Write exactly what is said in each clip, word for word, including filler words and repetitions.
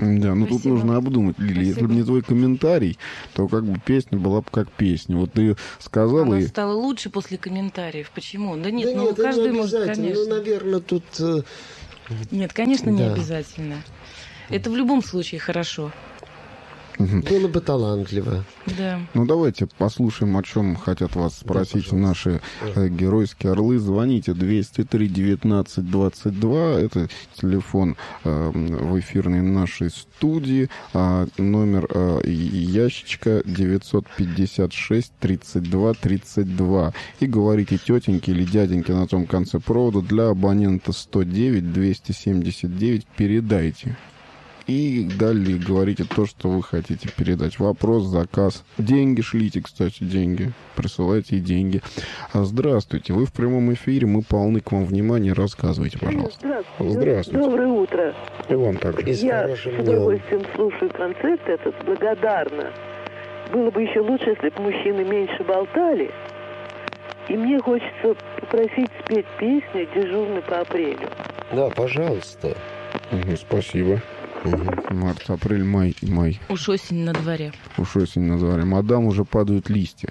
Да, ну тут нужно обдумать, Лили. Спасибо. Если бы не твой комментарий, то как бы песня была бы как песня. Вот ты сказала... Она и... стала лучше после комментариев. Почему? Да нет, Да ну нет, это каждый не может, обязательно. конечно. Ну, наверное, тут... э, Нет, конечно, не Да. обязательно. Это в любом случае хорошо. было бы талантливо. Да. Ну, давайте послушаем, о чем хотят вас спросить пожалуйста. наши э, геройские орлы. Звоните двести три девятнадцать двадцать два. Это телефон э, в эфирной нашей студии. А номер э, ящичка девятьсот пятьдесят шесть тридцать два тридцать два. И говорите тетеньке или дяденьке на том конце провода. Для абонента сто девять двести семьдесят девять передайте. И далее говорите то, что вы хотите передать. Вопрос, заказ. Деньги шлите, кстати, деньги. Присылайте и деньги. А, здравствуйте, вы в прямом эфире, мы полны к вам внимания. Рассказывайте, пожалуйста. Здравствуйте. Здравствуйте. Доброе утро. И вам также. И с Я с хорошим днем. удовольствием слушаю концерт этот, благодарна. Было бы еще лучше, если бы мужчины меньше болтали. И мне хочется попросить спеть песню «Дежурный по апрелю». Да, пожалуйста. Мгм, спасибо. Март, апрель, май, май. Уж осень на дворе. Уж осень на дворе. Мадам, уже падают листья.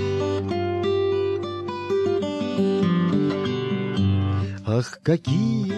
Ах, какие